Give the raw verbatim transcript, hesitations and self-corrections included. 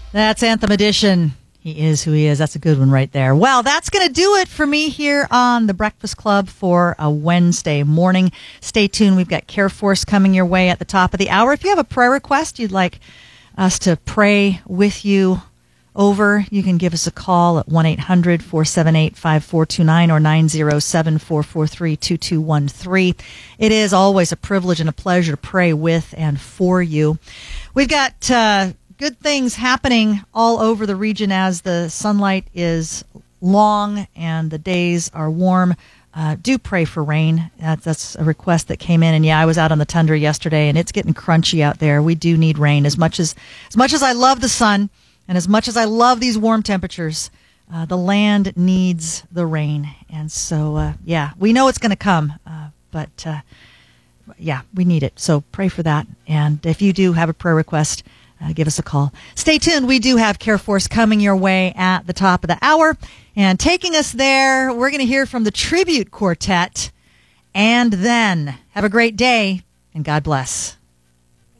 That's Anthem Edition. He is who he is. That's a good one right there. Well, that's going to do it for me here on The Breakfast Club for a Wednesday morning. Stay tuned. We've got Care Force coming your way at the top of the hour. If you have a prayer request you'd like us to pray with you over, you can give us a call at one eight hundred four seven eight five four two nine or nine zero seven four four three two two one three. It is always a privilege and a pleasure to pray with and for you. We've got uh, good things happening all over the region as the sunlight is long and the days are warm. Uh, do pray for rain. That's, that's a request that came in. And yeah, I was out on the tundra yesterday, and it's getting crunchy out there. We do need rain. As much as as much as I love the sun, and as much as I love these warm temperatures, uh, the land needs the rain. And so, uh, yeah, we know it's going to come, uh, but uh, yeah, we need it. So pray for that. And if you do have a prayer request, Uh, give us a call. Stay tuned. We do have Care Force coming your way at the top of the hour. And taking us there, we're going to hear from the Tribute Quartet. And then have a great day, and God bless.